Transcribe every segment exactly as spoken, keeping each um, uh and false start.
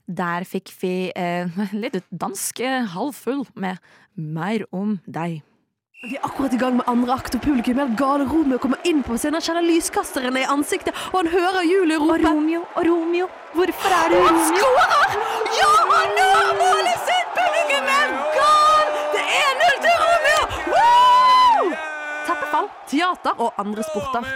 der fikk vi eh, litt dansk eh, halvfull med Mer om deg. Vi er akkurat i gang med andre akt, og publikum er helt gale. Romeo kommer inn på scenen, han kjenner lyskasteren i ansiktet, og han hører Julie rope. Og Romeo, og Romeo, hvorfor er du Han Romeo? skårer! Ja, han når målet sitt! Publikum er gal! Det er null til Romeo! Woo! Teppefall, teater og andre sporter.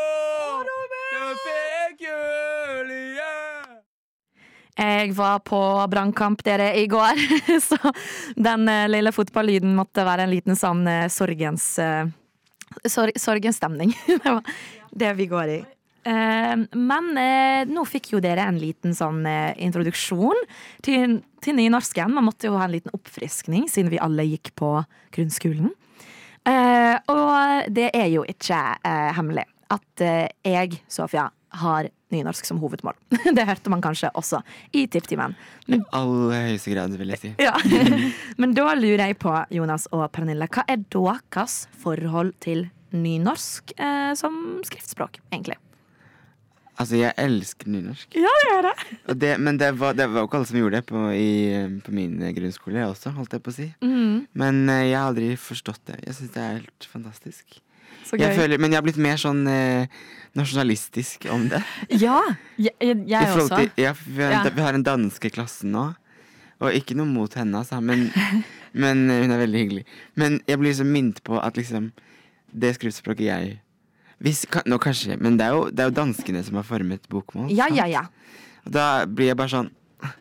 Jeg var på brannkamp dere i går, så den eh, lille fotballlyden måtte være en liten sånn eh, sorgens, eh, sorg, sorgens stemning. Det var det vi går i. Eh, men eh, nå fikk jo dere en liten sånn eh, introduksjon til, til nynorsken. Man måtte jo ha en liten oppfriskning, siden vi alle gikk på grunnskolen. Eh, og det er jo ikke eh, hemmelig at eh, jeg, Sofia, har nynorsk som hovedmål. Det hørte man kanskje også i tipptimen. I aller høyeste grad, vil jeg si. Ja. Men da lurer jeg på, Jonas og Pernille, hva er deres forhold til nynorsk eh, som skriftspråk, egentlig? Altså, jeg elsker nynorsk. Ja, det gjør det. Og det, men det var, det var jo ikke alle som gjorde det på, i, på min grunnskole også, holdt jeg på å si. Mm. Men eh, jeg har aldri forstått det. Jeg synes det er helt fantastisk. Så gøy. Jeg føler, men jeg har blitt mer sånn eh, nasjonalistisk om det. Ja, jeg, jeg, I jeg forhold også. til, ja, vi, har, Ja. vi har en danske i klassen nå, og ikke noe mot henne, altså, men, men eh, hun er veldig hyggelig. Men jeg blir så minnet på at liksom, det skriftspråket jeg hvis, kan, nå kanskje, men det er, jo, det er jo danskene som har formet bokmål. Ja, sant? ja, ja. Og da blir jeg bare sånn,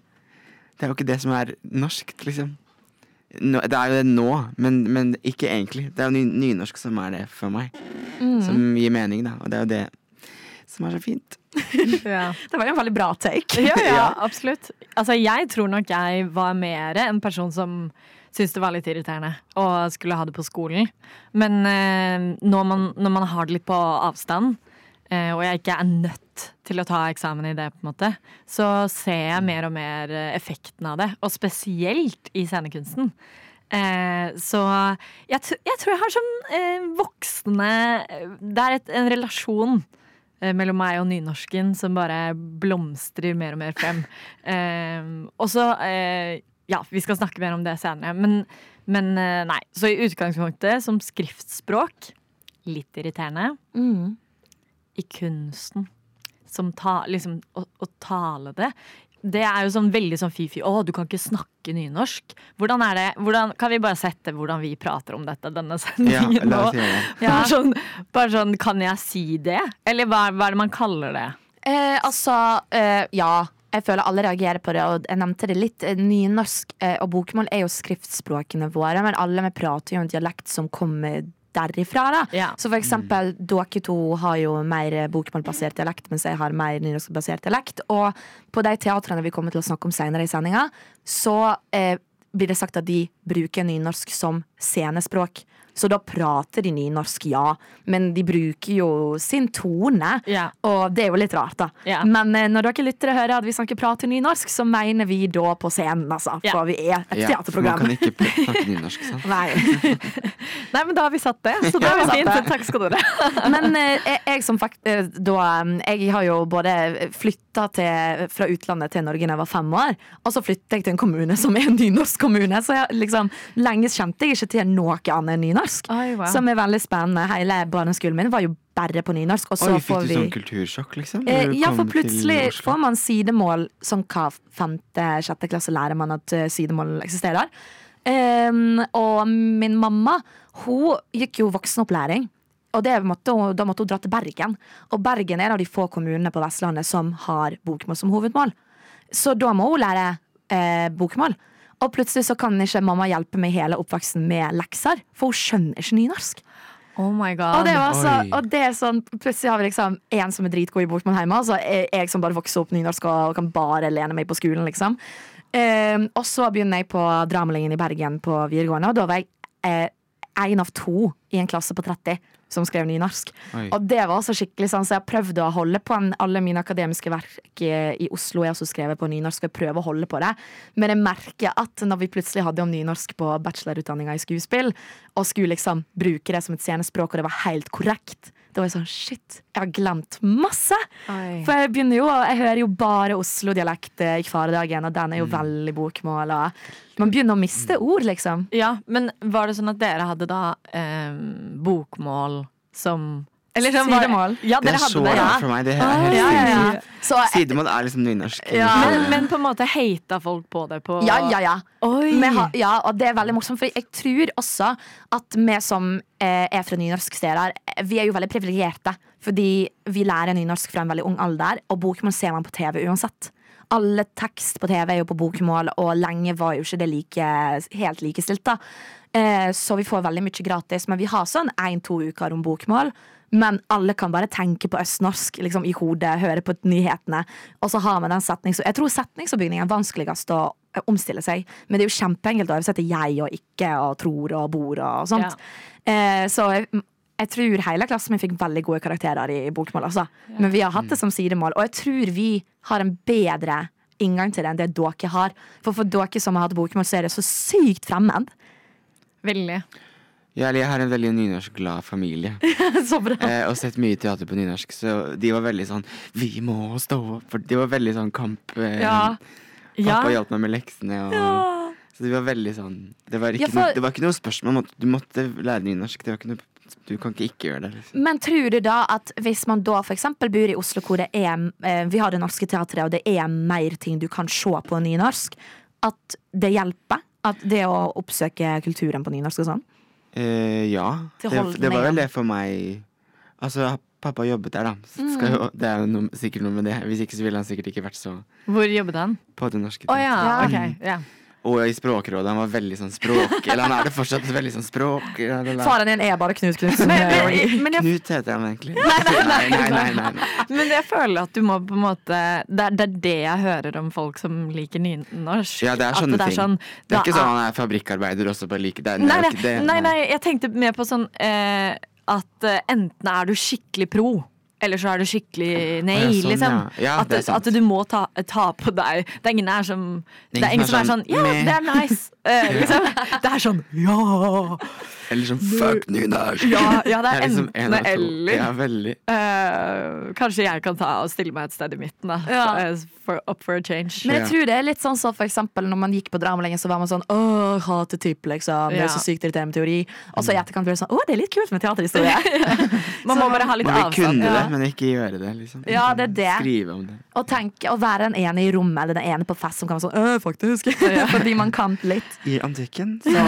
det er jo ikke det som er norsk, liksom. Nå, det er jo det nå, men, men ikke egentlig. Det er jo ny, nynorsk som er det for meg. Mm. Som gir mening, da. Og det er jo det som er så fint. Ja. Det var jo en veldig bra take. Ja, ja, Ja. absolutt. Altså, jeg tror nok jeg var mer en person som syntes det var litt irriterende og skulle ha det på skolen. Men eh, når, man, når man har det litt på avstand, eh, og jeg ikke er nødt til å ta eksamen i det, på en måte, så ser jeg mer og mer eh, effekten av det. Og spesielt i scenekunsten. Eh, så jeg, t- jeg tror jeg har sånn eh, voksne Det er et, en relasjon eh, mellom meg og nynorsken som bare blomstrer mer og mer frem. Eh, og så eh, Ja, vi skal snakke mer om det senere. Men, men eh, nei. Så i utgangspunktet som skriftspråk litt irriterende. Mm. I kunsten som ta, liksom, å, å tale det. Det er jo sånn veldig sånn fy-fy. Å, du kan ikke snakke nynorsk. Hvordan er det? Hvordan, kan vi bare sette hvordan vi prater om dette, denne Ja, sendingen la nå? oss gjøre det. Ja. Bare, sånn, bare sånn, kan jeg si det? Eller hva, hva er det man kaller det? Eh, altså, eh, ja. Jeg føler alle reagerer på det, og jeg nevnte det litt. Nynorsk eh, og bokmål er jo skriftspråkene våre, men alle vi prater jo en dialekt som kommer derifra, da. Ja. Så for eksempel, dere to har jo mer bokmålbasert dialekt, mens jeg har mer nynorskbasert dialekt. Og på de teatrene vi kommer til å snakke om senere i sendinga, så eh, blir det sagt at de bruker nynorsk som scenespråk. Så da prater de nynorsk, ja. Men de bruker jo sin tone, Ja. og det er jo litt rart, da. Ja. Men eh, når dere lyttere hører at vi snakker prater nynorsk, så mener vi da på scenen, altså. For Ja. vi er et Ja, for man teaterprogram. kan ikke pr- snakke nynorsk, sant? Nei. Nei, men da har vi satt det. Så det Ja, vi var satt fint. det. Takk skal dere ha. Men eh, jeg, jeg som fakt, eh, da, eh, jeg har jo både flytta til, fra utlandet til Norge da jeg var fem år, og så flyttet jeg til en kommune som er en nynorsk kommune, så jeg, liksom, lenge kjente jeg ikke til noe annet enn nynorsk. Oi, wow. Som er veldig spennende. Hele barneskolen min var jo bare på nynorsk, og så Oi, får fikk du vi sånn kultursjokk, liksom? Eh, når du ja, kom for plutselig til Oslo? får man sidemål. Sånn hva femte, sjette klasse lærer man at eh, sidemål eksisterer. Um, og min mamma, hun gikk jo voksenopplæring. Og det måtte hun, da måtte hun dra til Bergen. Og Bergen er en av de få kommunene på Vestlandet som har bokmål som hovedmål. Så da må hun lære eh, bokmål. Og plutselig så kan ikke mamma hjelpe meg hele oppvoksen med lekser, for hun skjønner ikke nynorsk. Oh my god. Og det, var så, Oi. og det er sånn, plutselig har vi liksom en som er dritgod i bokmål hjemme, og så er jeg som bare vokser opp nynorsk og kan bare lene meg på skolen, liksom. Um, og så begynner jeg på Dramalingen i Bergen på videregående, og da var jeg eh, en av to i en klasse på tretti som skrev nynorsk. Oi. Og det var så skikkelig sånn, så jeg prøvde å holde på en, alle mine akademiske verk i Oslo er også skrevet på nynorsk, og jeg prøver å holde på det. Men jeg merker at når vi plutselig hadde om nynorsk på bachelorutdanninga i skuespill, og skulle liksom bruke det som et scenespråk, og det var helt korrekt, og er sånn, shit, jeg har glemt masse. Oi. For jeg begynner jo, jeg hører jo bare Oslo-dialekt i hverdagen, og den er jo Mm. veldig bokmål. Og man begynner å miste ord, liksom. Ja, men var det sånn at dere hadde da eh, bokmål som eller sånn, var det- Sidemål. Ja, Det dere er så hadde det. rart Ja. for meg. Det er helt Ja, ja, ja. sinnssykt. Så, Sidemål er liksom nynorsk. Ja. Men, men på en måte hata folk på det på ja, ja, ja. Oi. Vi har, ja, og det er veldig morsomt, for jeg tror også at vi som eh, er fra nynorsksteder, vi er jo veldig privilegerte, fordi vi lærer nynorsk fra en veldig ung alder, og bokmål ser man på T V uansett. Alle tekst på T V er jo på bokmål, og lenge var jo ikke det like, helt likestilt da. Eh, så vi får veldig mye gratis, men vi har sånn en-to uker om bokmål. Men alle kan bare tenke på østnorsk liksom, i hodet, høre på nyhetene. Og så har vi den setnings... Jeg tror setningsoppbyggingen er vanskeligst å eh, omstille seg. Men det er jo kjempeenkelt å oversette jeg og ikke og tror og bor og sånt. Eh, så jeg, jeg tror hele klassen min fikk veldig gode karakterer i bokmål. Altså. Men vi har hatt det som sidemål. Og jeg tror vi har en bedre inngang til det enn det dere har. For for dere som har hatt bokmål, så er det så sykt fremmed. Veldig. Ja, eller jeg har en veldig nynorskglad familie. Så bra. Eh, og sett mye teater på nynorsk, så de var veldig sånn Vi må stå opp! For de var veldig sånn kamp... Eh, Ja. Ja. Pappa hjalp meg med leksene. Og, Så de var veldig sånn Det var ikke, Ja, for- noe, det var ikke noe spørsmål. Man måtte- Du måtte lære nynorsk. Det var ikke noe, du kan ikke ikke gjøre det. Liksom. Men tror du da at hvis man da for eksempel bor i Oslo, hvor det er eh, vi har Det Norske Teatret, og det er mer ting du kan se på nynorsk, at det hjelper? At det å oppsøke kulturen på nynorsk og sånn? Eh, ja. Til Det, å holde det den var vel igjen. det for meg. Altså, pappa jobbet der, da. Så Skal jo, det er jo noe, sikkert noe med det. Hvis ikke så ville han sikkert ikke vært så Hvor jobbet han? på Det Norske Å Teatret. ja, Ja. ok. Ja. Og i Språkrådet. Han var veldig sånn språk Eller han er det fortsatt veldig sånn språk la, la, la. Faren din er bare Knut Knutsen. Men, men, men, jeg, Knut heter han egentlig. Nei, nei, nei, nei, nei. men jeg føler at du må på en måte Det er det, er det jeg hører om folk som liker nynorsk. Ja, det er At sånne det er ting. sånn, Det er da ikke sånn han er fabrikkarbeider også på like det, er- det Nei, er nei, ikke det. nei, nei, jeg tenkte mer på sånn eh, at eh, enten er du skikkelig pro, eller så er du skikkelig nei, Å, ja, sånn, liksom. ja. Ja, at, det er sant. at du må ta, ta på deg Det er ingen her som Det er ingen som er sånn Ja, meh. det er nice. Eh, liksom. Det er sånn Ja! Eller sånn fuck nynorsk. Ja, ja det er liksom en enten av to. eller. Ja, veldig. Eh, kanskje jeg kan ta og stille meg et sted i midten, da. Ja. Eh, For, up for a change. Men jeg Ja. tror det er litt sånn så for eksempel når man gikk på drama lenge, så var man sånn åh, hater typ, liksom. Det Ja. er så sykt irriterende med teori. Og så i etterkant blir det sånn åh, det er litt kult med teaterhistorie. Man må bare ha litt Man vil avstand. kunne ja. det, men ikke gjøre det. Liksom. Ja, det er det. Skrive om det. Å tenke, å være den ene i rommet eller den ene på fest som kan være sånn øh, faktisk. Fordi man kan litt. I antikken så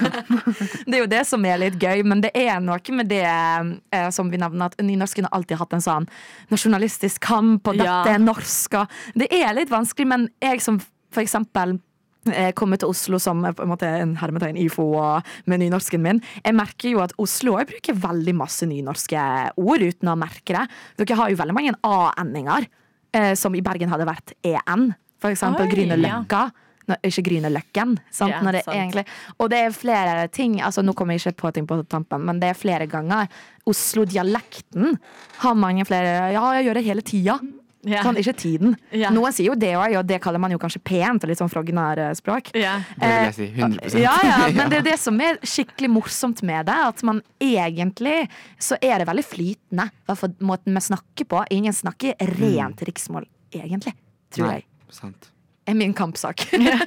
Det er jo det som er litt gøy, men det er noe med det eh, som vi nevner, at nynorsken har alltid hatt en sånn nasjonalistisk kamp, og dette Ja. er norsk, og det er litt vanskelig, men jeg som for eksempel eh, kommer til Oslo som eh, på en måte en hermetegn I F O og med nynorsken min, jeg merker jo at Oslo jeg bruker veldig masse nynorske ord uten å merke det. Dere har jo veldig mange A-endinger, eh, som i Bergen hadde vært E N, for eksempel Oi, Grünerløkka. Nå, ikke Grünerløkken, sant? Ja, Når det sant. egentlig Og det er flere ting, altså nå kommer jeg ikke på ting på tampen, men det er flere ganger. Oslo-dialekten har mange flere. Ja, jeg gjør det hele tida. Ja. Sånn, ikke tiden. Ja. Noen sier jo det òg, og det kaller man jo kanskje pent og litt sånn Frogner-språk. Ja. Det vil jeg si. hundre prosent. Ja, ja, men det er det som er skikkelig morsomt med det. At man egentlig så er det veldig flytende. I hvert fall måten vi snakker på. Ingen snakker rent riksmål, egentlig. Tror Nei, jeg. sant. Er min kampsak.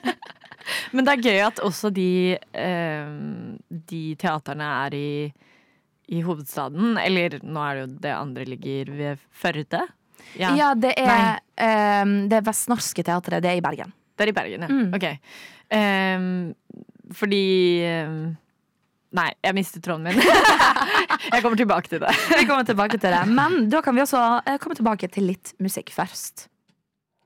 Men det er gøy at også de, eh, de teaterne er i, i hovedstaden. Eller nå er det jo det andre ligger ved Førde. Ja. Ja, det er um, det Vestnorske teatret. Det er i Bergen. Det er i Bergen, ja. Mm. Ok. Ehm, fordi ehm, Nei, jeg mistet tråden min. Jeg kommer tilbake til det. Vi kommer tilbake til det. Men da kan vi også eh, komme tilbake til litt musikk først.